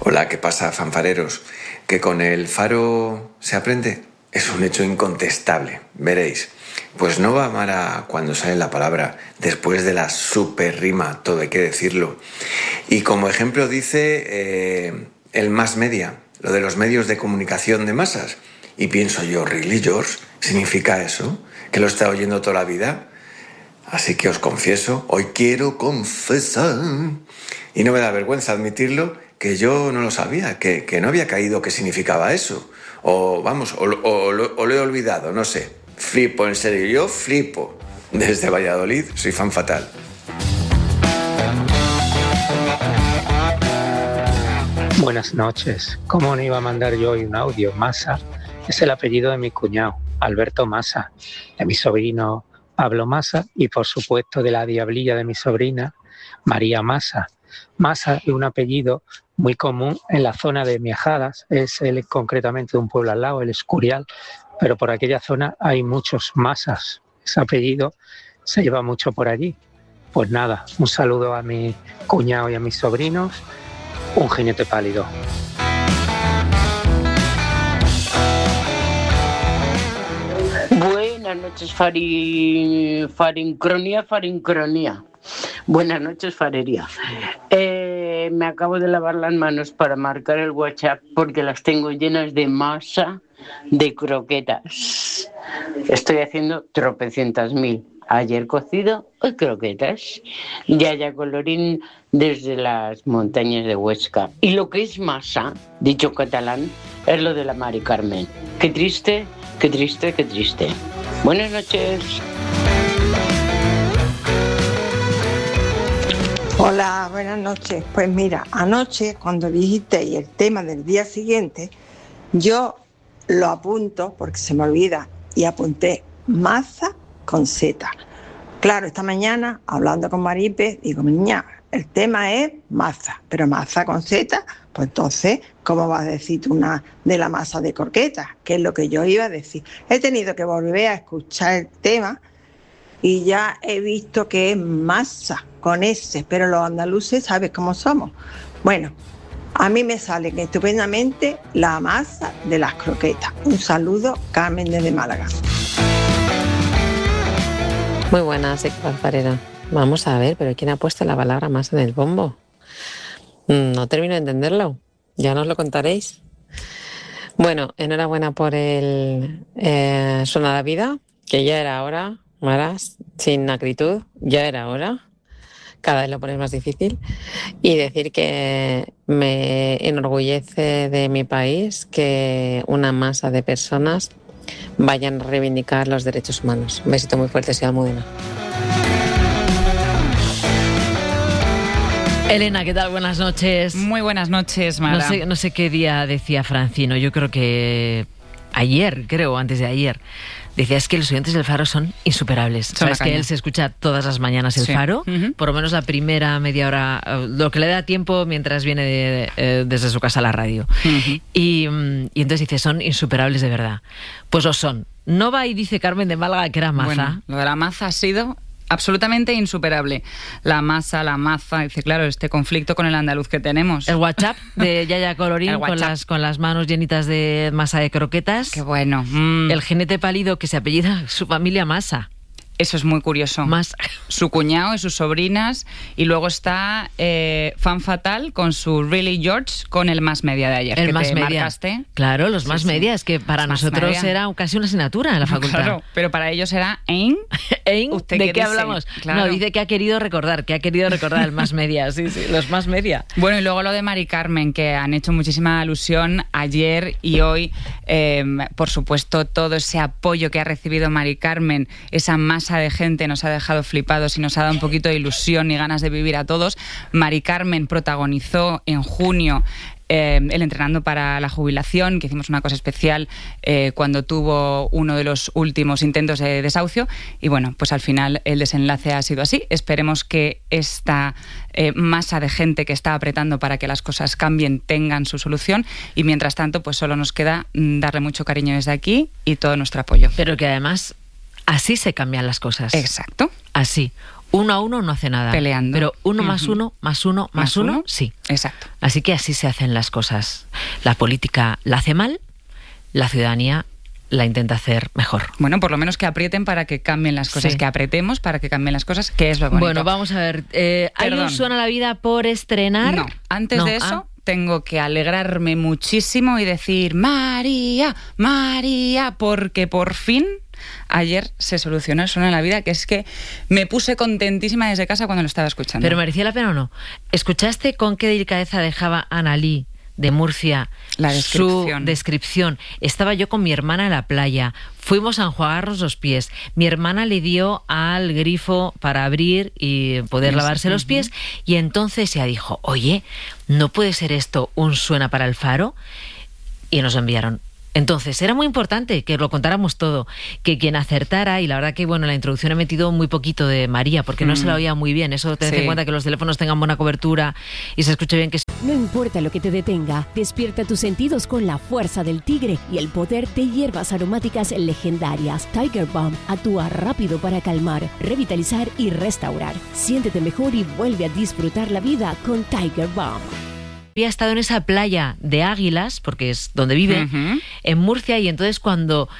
Hola, ¿qué pasa, fanfareros? ¿Que con el faro se aprende? Es un hecho incontestable, veréis. Pues no va mal a cuando sale la palabra, después de la super rima, todo hay que decirlo. Y como ejemplo dice el mass media, lo de los medios de comunicación de masas. Y pienso yo, ¿really, George? ¿Significa eso? ¿Que lo he estado oyendo toda la vida? Así que os confieso, hoy quiero confesar, y no me da vergüenza admitirlo, que yo no lo sabía, que no había caído qué significaba eso. O vamos, o lo he olvidado, no sé. Flipo, en serio, yo flipo. Desde Valladolid soy fan fatal. Buenas noches. ¿Cómo no iba a mandar yo hoy un audio? Massa es el apellido de mi cuñado, Alberto Massa, de mi sobrino Pablo Massa y por supuesto de la diablilla de mi sobrina, María Massa. Massa es un apellido muy común en la zona de Miajadas, es concretamente de un pueblo al lado, el Escurial, pero por aquella zona hay muchos Massas. Ese apellido se lleva mucho por allí. Pues nada, un saludo a mi cuñado y a mis sobrinos, un jinete pálido. Buenas noches, Farincronía. Buenas noches, farería. Me acabo de lavar las manos para marcar el WhatsApp porque las tengo llenas de masa de croquetas. Estoy haciendo tropecientas mil. Ayer cocido, hoy croquetas. Yaya Colorín desde las montañas de Huesca. Y lo que es masa, dicho catalán, es lo de la Mari Carmen. Qué triste, qué triste, qué triste. Buenas noches. Hola, buenas noches. Pues mira, anoche cuando dijisteis el tema del día siguiente, yo lo apunto porque se me olvida y apunté masa con Z. Claro, esta mañana hablando con Maripe, digo, niña, el tema es masa, pero masa con Z, pues entonces, ¿cómo vas a decir tú una de la masa de croquetas? Que es lo que yo iba a decir. He tenido que volver a escuchar el tema y ya he visto que es masa con S, pero los andaluces sabes cómo somos. Bueno, a mí me sale estupendamente la masa de las croquetas. Un saludo, Carmen desde Málaga. Muy buenas, fanfarera. Vamos a ver, pero ¿quién ha puesto la palabra masa en el bombo? No termino de entenderlo. Ya nos lo contaréis. Bueno, enhorabuena por el Suena la Vida, que ya era hora, Maras, sin acritud, ya era hora. Cada vez lo pones más difícil. Y decir que me enorgullece de mi país que una masa de personas vayan a reivindicar los derechos humanos. Un besito muy fuerte, soy Almudena. Elena, ¿qué tal? Buenas noches. Muy buenas noches, Mara. No sé qué día decía Francino, yo creo que ayer, antes de ayer, decía es que los oyentes del Faro son insuperables. Sabes que él se escucha todas las mañanas el Faro, por lo menos la primera media hora, lo que le da tiempo mientras viene desde su casa a la radio. Y entonces dice, son insuperables de verdad. Pues lo son. No va y dice Carmen de Málaga que era maza. Bueno, lo de la maza ha sido absolutamente insuperable. La maza, dice, claro, este conflicto con el andaluz que tenemos. El WhatsApp de Yaya Colorín con las manos llenitas de masa de croquetas. Qué bueno. El jinete pálido que se apellida su familia Massa. Eso es muy curioso. Su cuñado y sus sobrinas. Y luego está Fan Fatal con su Really George con el Mass Media de ayer. El que Mass te Media. Marcaste. Claro, los Mass Media. Es que para nosotros era casi una asignatura en la facultad. Claro, pero para ellos era ¿De qué hablamos? Claro. No, dice que ha querido recordar el Mass Media. Sí, los Mass Media. Bueno, y luego lo de Mari Carmen, que han hecho muchísima alusión ayer y hoy. Por supuesto, todo ese apoyo que ha recibido Mari Carmen, esa masa de gente nos ha dejado flipados y nos ha dado un poquito de ilusión y ganas de vivir a todos. Mari Carmen protagonizó en junio el Entrenando para la Jubilación, que hicimos una cosa especial cuando tuvo uno de los últimos intentos de desahucio y bueno, pues al final el desenlace ha sido así. Esperemos que esta masa de gente que está apretando para que las cosas cambien tengan su solución y mientras tanto pues solo nos queda darle mucho cariño desde aquí y todo nuestro apoyo. Pero que además así se cambian las cosas. Exacto. Así. 1 a 1 no hace nada. Peleando. Pero 1 más 1 más 1 más 1, sí. Exacto. Así que así se hacen las cosas. La política la hace mal, la ciudadanía la intenta hacer mejor. Bueno, por lo menos que aprieten para que cambien las cosas, que apretemos para que cambien las cosas, que es lo bonito. Bueno, vamos a ver. ¿Hay un Suena la Vida por estrenar? No, antes de eso tengo que alegrarme muchísimo y decir María, María, porque por fin ayer se solucionó el Suena la Vida, que es que me puse contentísima desde casa cuando lo estaba escuchando. ¿Pero merecía la pena o no? ¿Escuchaste con qué delicadeza dejaba Analí de Murcia su descripción? Estaba yo con mi hermana en la playa, fuimos a enjuagarnos los pies, mi hermana le dio al grifo para abrir y poder lavarse los pies, y entonces ella dijo, oye, ¿no puede ser esto un Suena para el Faro? Y nos enviaron. Entonces, era muy importante que lo contáramos todo, que quien acertara, y la verdad que, bueno, en la introducción he metido muy poquito de María, porque no se la oía muy bien. Eso, tened en cuenta que los teléfonos tengan buena cobertura y se escuche bien. No importa lo que te detenga, despierta tus sentidos con la fuerza del tigre y el poder de hierbas aromáticas legendarias. Tiger Balm actúa rápido para calmar, revitalizar y restaurar. Siéntete mejor y vuelve a disfrutar la vida con Tiger Balm. Había estado en esa playa de Águilas, porque es donde vive, en Murcia, y entonces cuando